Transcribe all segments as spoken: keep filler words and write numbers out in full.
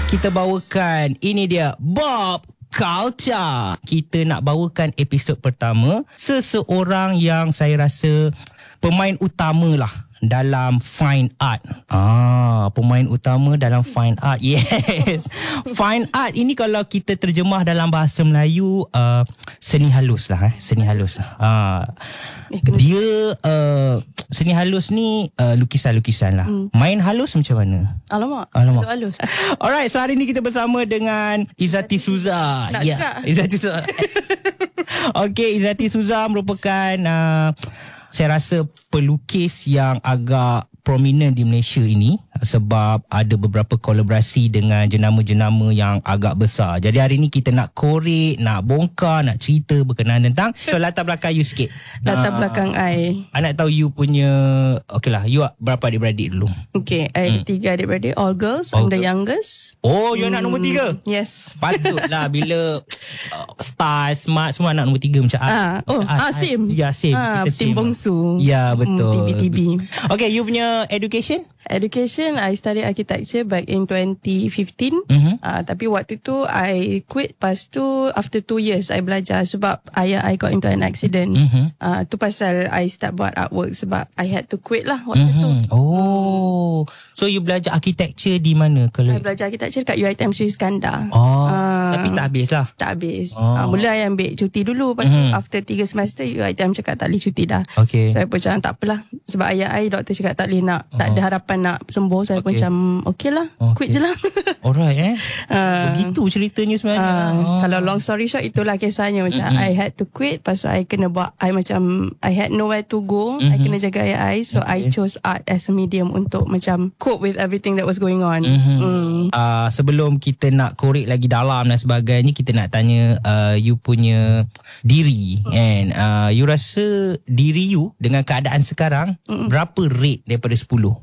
Kita bawakan, ini dia Bob Culture. Kita nak bawakan episod pertama seseorang yang saya rasa pemain utama lah dalam fine art. Ah, pemain utama dalam fine art. Yes. Fine art ini kalau kita terjemah dalam bahasa Melayu, uh, seni halus lah eh. Seni halus. Ah. Dia uh, seni halus ni uh, lukisan-lukisan lah. Hmm. Main halus macam mana? Alamak. Alamak. Halus. Alright, so hari ni kita bersama dengan Izzati Suza. Nak Ya, juga. Izzati Suza. Okey, Izzati Suza merupakan uh, saya rasa pelukis yang agak prominent di Malaysia ini sebab ada beberapa kolaborasi dengan jenama-jenama yang agak besar. Jadi hari ni kita nak korek, nak bongkar, nak cerita berkenaan tentang so, latar belakang you sikit. Latar uh, belakang I. I nak tahu you punya, okey lah, you berapa adik-beradik dulu? Okay, I ada hmm. tiga adik-beradik, all girls. All I'm the girl. youngest. Oh, you anak nombor tiga? Yes. Patutlah bila uh, star, smart, semua anak nombor tiga macam Ah, oh, ah, same. Ya, same. Ah, Kita tim same. bongsu. Ya, betul. Hmm, T B T B. Okay, you punya education? Education, I studied architecture back in twenty fifteen. Mhm. Uh, tapi waktu tu I quit. Lepas tu after two years I belajar sebab ayah I got into an accident. Mhm. Uh, tu pasal I start buat artwork sebab I had to quit lah waktu tu. Mhm. Oh, so you belajar architecture di mana? Kalau I belajar architecture kat U I T M Sri Iskandar. Oh, Ah. tapi tak habis lah. Tak habis. Oh. Oh. Uh, mula I ambil cuti dulu. Lepas tu Mhm. after tiga semester U I T M cakap tak boleh cuti dah. Okay. So I pun macam tak apalah. Sebab ayah I doktor cakap tak boleh nak, tak ada harapan nak sembuh. Saya so, Okay. pun macam okay lah, Okay. quit je lah. Alright eh. Ah. Begitu ceritanya sebenarnya. Uh, Oh. Kalau long story short, itulah kisahnya. Macam Mm-hmm. I had to quit. Lepas tu I kena buat, I macam I had nowhere to go. Mm-hmm. I kena jaga ayah I. So Okay. I chose art as a medium untuk macam cope with everything that was going on. Mm-hmm. Mm. Uh, sebelum kita nak korek lagi dalam dan sebagainya, kita nak tanya uh, you punya diri kan. Uh, you rasa diri you dengan keadaan sekarang mm. berapa rate daripada sepuluh?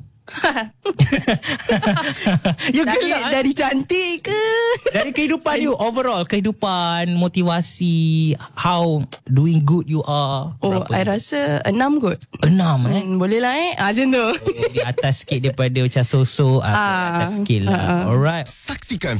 You dari, gelak eh? dari cantik ke? Dari kehidupan you overall, kehidupan, motivasi, how doing good you are. Oh, berapa? I rasa enam kot. Enam eh. Hmm, boleh lah eh. Ah, macam tu. Di atas sikit daripada macam sosok, ah, Ah, atas skill lah. ah, ah. Alright. Saksikan